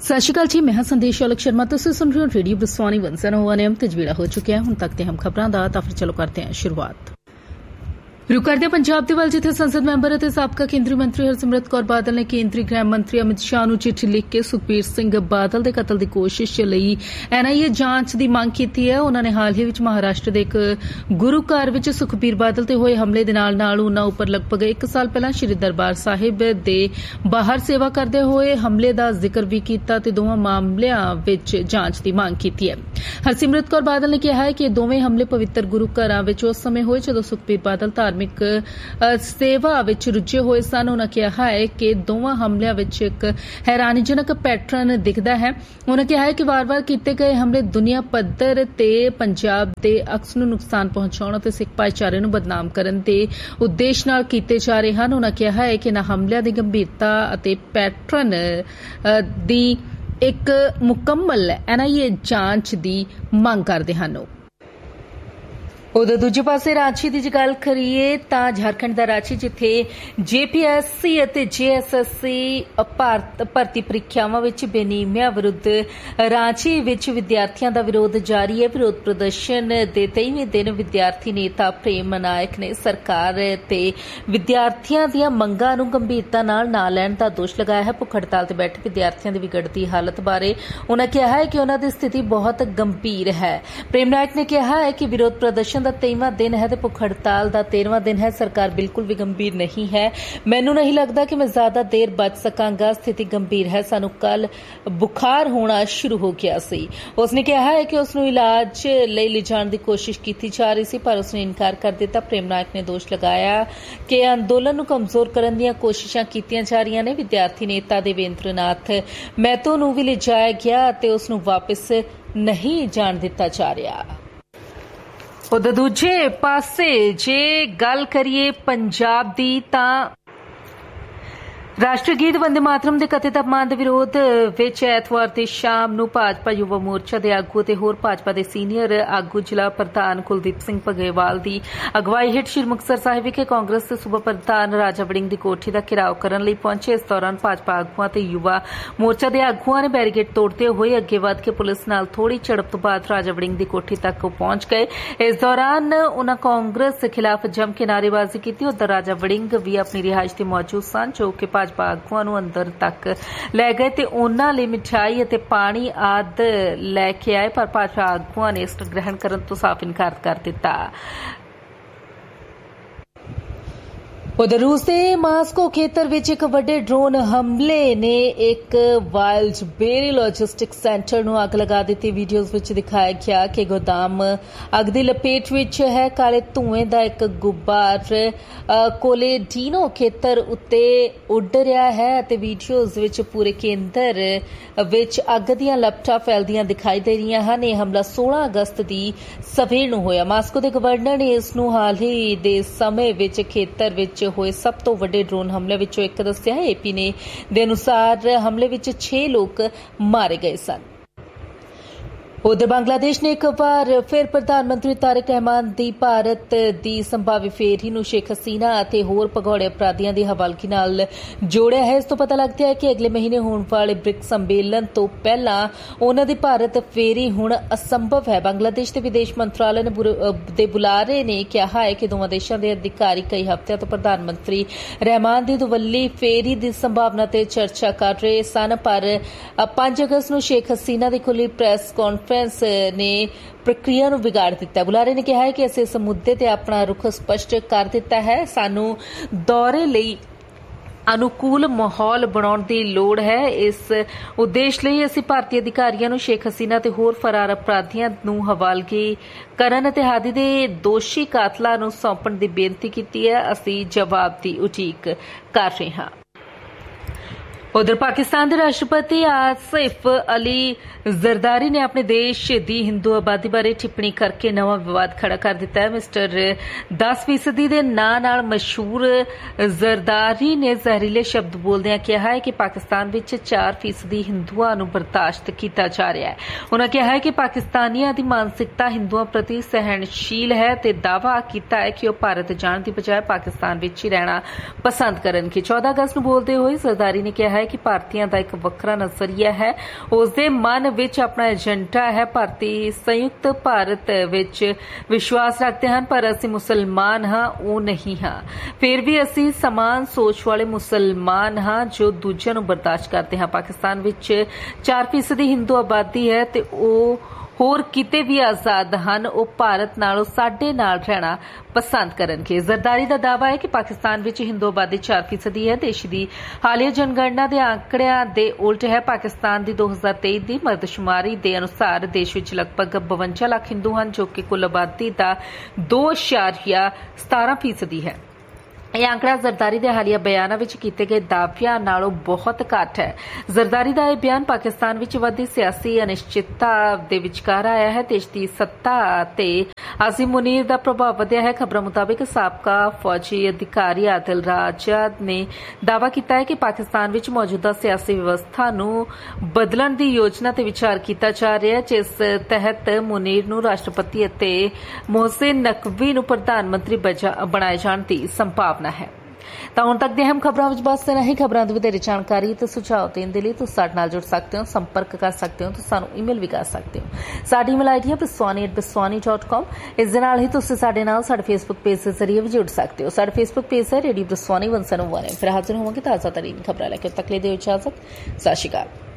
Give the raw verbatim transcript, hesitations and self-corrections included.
सत श्री अकाल जी, मैं हां संदेश औलख शर्मा। तुसीं सुन रहे हो रेडियो बरसानी वन सौ वन एम ते जवेड़ा हो चुके हैं। हुण तक ते हम खबरां दा तां फिर चलो करते हैं शुरुआत। रुक करते हैं पंजाब दे वल, जिथे संसद मैंबर ते साबका केंद्रीय मंत्री हरसिमरत कौर बादल ने केंद्रीय गृह मंत्री अमित शाह नूं चिट्ठी लिख के सुखबीर सिंह बादल दे कतल दी कोशिश लई एनआईए जांच दी मंग कीती है। उन्होंने हाल ही विच महाराष्ट्र दे एक गुरु घर विच सुखबीर बादल ते होए हमले दे नाल नाल उन्हां उपर लगभग एक साल पहलां श्री दरबार साहिब दे बाहर सेवा करदे होए हमले दा जिक्र भी कीता ते दोवां मामलिਆਂ विच जांच दी मंग कीती है। हरसिमरत कौर बादल ने कहा है कि दोवें हमले पवित्र गुरु घरां विच उस समय होए जदों सुखबीर बादल धार्मिक सेवा विच रुझे होए सन। उन्होंने कहा है कि दोवां हमलिਆਂ विच एक हैरानीजनक पैटर्न दिखदा है। उन्होंने कहा है कि वार वार कीते गए हमले दुनिया पद्धर ते पंजाब दे अक्स नूं नुकसान पहुंचाउण ते सिख भाईचारे नूं बदनाम करन दे उद्देश नाल कीते जा रहे हैं। उन्होंने कहा है कि इन्हां हमलिਆਂ दी गंभीरता अते पैटर्न दी एक मुकम्मल एनआईए जांच दी मंग करदे हन। उधर दूजे पासे रांची की गल करिए तां झारखंड का रांची जिथे जेपीएससी ਅਤੇ जेएसएससी ਭਾਰਤ ਭਰਤੀ ਪ੍ਰੀਖਿਆਵਾਂ ਵਿੱਚ ਬੇਨੀਮੀਆਂ ਵਿਰੁੱਧ ਰਾਂਚੀ ਵਿੱਚ ਵਿਦਿਆਰਥੀਆਂ ਦਾ ਵਿਰੋਧ ਜਾਰੀ ਹੈ। ਵਿਰੋਧ ਪ੍ਰਦਰਸ਼ਨ ਦੇ ਤੇਈਵੇਂ ਦਿਨ ਵਿਦਿਆਰਥੀ ਨੇਤਾ ਪ੍ਰੇਮ ਨਾਇਕ ਨੇ ਸਰਕਾਰ ਤੇ ਵਿਦਿਆਰਥੀਆਂ ਦੀਆਂ ਮੰਗਾਂ ਨੂੰ ਗੰਭੀਰਤਾ ਨਾਲ ਨਾ ਲੈਣ ਦਾ ਦੋਸ਼ ਲਗਾਇਆ ਹੈ। ਭੁੱਖ ਹੜਤਾਲ ਤੇ ਬੈਠੇ ਵਿਦਿਆਰਥੀਆਂ ਦੀ ਵਿਗੜਦੀ ਹਾਲਤ ਬਾਰੇ ਉਨ੍ਹਾਂ ਕਿਹਾ ਹੈ ਕਿ ਉਨ੍ਹਾਂ ਦੀ ਸਥਿਤੀ ਬਹੁਤ ਗੰਭੀਰ ਹੈ। ਪ੍ਰੇਮ ਨਾਇਕ ਨੇ ਕਿਹਾ है कि विरोध प्रदर्शन का तेईवां दिन है तो भुख हड़ताल का तेरहवां दिन है। सरकार बिल्कुल भी गंभीर नहीं है। मैनू नहीं लगता कि मैं ज्यादा देर बच सकांगा। स्थिति गंभीर है। सानू कल बुखार होना शुरू हो गया सी। उसने कहा है कि उसनू इलाज लई लिजाण की कोशिश की जा रही सी पर उसने इनकार कर दिता। प्रेम नायक ने दोष लगाया कि अंदोलन नू कमजोर करन दीआं कोशिशां कीतीआं जा रहीआं ने। विद्यार्थी नेता देवेंद्रनाथ महतो नू भी लिजाया गया ते उसनू वापस नहीं जाण दिता जा रहा। उधर दूजे पासे जे गल करिए पंजाब दी तां राष्ट्रीय गीत वंदे मातरम दे कथित अपमान दे विरोध विच ऐतवार ते शाम नूं भाजपा युवा मोर्चा दे आगू ते होर भाजपा दे सीनियर आगू जिला प्रधान कुलदीप सिंह भगेवाल दी अगवाई हेठ श्री मुक्तसर साहिब विखे कांग्रेस दे सूबा प्रधान राजा वड़िंग दी कोठी दा घेराव करन लई पहुंचे। इस दौरान भाजपा आगूआं ते युवा मोर्चा दे आगूआं ने बैरीकेड तोड़ते हुए अगे वध के पुलिस नाल थोड़ी झड़प तो बाद राजा वड़िंग दी कोठी तक पहुंच गए। इस दौरान उन्हां कांग्रेस खिलाफ जम के नारेबाजी की। उधर राजा वड़िंग भी अपनी रिहाइश ते मौजूद सन जो कि भाजपा आगूआं नूं अंदर तक लै गए ते उन्हां लई मिठाई अते पानी आदि लैके आए पर भाजपा आगूआं ने इस ग्रहण करन तो साफ इनकार कर दिता। उधर रूस के मास्को खेतर विच एक वड्डे ड्रोन हमले ने एक वाइल्ड बेरी लॉजिस्टिक सेंटर नूं अग लगा दी। वीडियोज़ विच दिखाया गया कि गोदाम अग दी लपेट विच है। काले धुएं दा एक गुब्बार कोलेडीनो खेतर उत्ते उड़ रहा है ते वीडियोज़ विच पूरे केंद्र विच अग दीआं लपटां फैलदियां दिखाई दे रहीआं हन। यह हमला सोलह अगस्त दी सवेर नूं होया। मास्को दे गवर्नर ने इस नूं हाल ही दे समय विच खेतर विच होए सब तो वड्डे ड्रोन हमले विचों एक दस्सिया है। एपी ने दे अनुसार हमले विच छे लोग मारे गए सन। उधर बांग्लादेश ने एक बार फिर प्रधानमंत्री तारिक रहमान दी भारत दी संभावी फेरी नूं शेख हसीना अते होर भगौड़े अपराधियों की हवालगी नाल जोड़िया है। इस तो पता लगता है कि अगले महीने होने वाले ब्रिक्स सम्मेलन तो पहला उन्हां दी भारत फेरी हुण असंभव है। बांग्लादेश के विदेश मंत्रालय दे बुलारे ने कहा है कि दोवां देशां दे अधिकारी कई हफ्तिਆਂ तो प्रधानमंत्री रहमान दी दुवल्ली फेरी की संभावना ते चर्चा कर रहे सन पर पांच अगस्त नूं शेख हसीना की खुली प्रेस कॉन्फ्रेंस ने प्रक्रिया नूं बिगाड़ दिता। बुलारे ने कहा है कि असीं इस मुद्दे ते अपना रुख स्पष्ट कर दिता है। सानू दौरे लई अनुकूल माहौल बनाउण दी लोड़ है। इस उद्देश लई असीं भारतीय अधिकारियों नूं शेख हसीना ते होर फरार अपराधियों नूं हवालगी करन ते हादी दे दोषी कातलां नूं सौंपण दी बेनती कीती है। असीं जवाब दी उਡੀਕ कर रहे हां। उधर पाकिस्तान के राष्ट्रपति आसिफ अली जरदारी ने अपने देश की हिंदू आबादी बारे टिप्पणी करके नवा विवाद खड़ा कर दिता है। मिस्टर दस फीसदी के नां नाल मशहूर जरदारी ने जहरीले शब्द बोलदे कहा है कि पाकिस्तान विच चार फीसदी हिंदुओं नूं बर्दाश्त किया जा रहा है। उन्होंने कहा है कि पाकिस्तानियों की मानसिकता हिंदुओं प्रति सहनशील है ते दावा किया है कि वह भारत जाने की बजाय पाकिस्तान विच ही रहना पसंद करनगे। चौदह अगस्त नूं बोलते हुए जरदारी ने कहा है कि भारतीयों का एक वखरा नजरिया है, उसके मन विच अपना एजेंडा है। भारती संयुक्त भारत विच विश्वास रखते हैं, पर असी मुसलमान हाँ वो नहीं हाँ। फिर भी असी समान सोच वाले मुसलमान हाँ जो दूजिਆਂ ਨੂੰ बर्दाश्त करते हैं। पाकिस्तान विच चार फीसदी हिंदू आबादी है ते ओ होर किते भी आजाद हन, वो भारत नालों साडे नाल रहना पसंद करनगे। जरदारी का दावा है कि पाकिस्तान विच हिंदू आबादी चार फीसदी है। देश की हालिया जनगणना के आंकड़ियां दे उल्ट है। पाकिस्तान की दो हज़ार तेईस की मरदशुमारी के अनुसार देश विच लगभग बवंजा लाख हिंदू हैं, जो कि कुल आबादी का दो इशारिया सतारह फीसदी है। यह आंकड़ा जरदारी के हालिया बयानों में किए गए दावियां नालों बहुत घट है। जरदारी का यह बयान पाकिस्तान में वधी सियासी अनिश्चितता के विचकार आया है। देश की सत्ता ते आसिम मुनीर का प्रभाव वधिया है। खबरों मुताबिक साबका फौजी अधिकारी आदिल राजा ने दावा किया है कि पाकिस्तान में मौजूदा सियासी व्यवस्था नूं बदलण की योजना ते विचार किया जा रहा है, जिस तहत मुनीर नूं राष्ट्रपति अते मोहसिन नकवी नूं प्रधानमंत्री बनाए जाने की संभावना है। तो हुण तक दी अहम खबरों में बस इतना ही। खबरों की वधेरे जानकारी तो सुझाव देने के लिए तुसीं साडे नाल जुड़ सकते हो, संपर्क कर सकते हो, तो सानू ईमेल भी कर सकते हो। साडी ईमेल आईडी है Biswani eight Biswani dot com. इस दे नाल ही तुसीं साडे नाल साडे फेसबुक पेज के जरिए भी जुड़ सकते हो। साडा फेसबुक पेज है radio Biswani one San one. फिर हाजिर होवांगे ताज़ा तरीन खबरां लैके, तक ले दिओ इजाजत। सत श्री अकाल।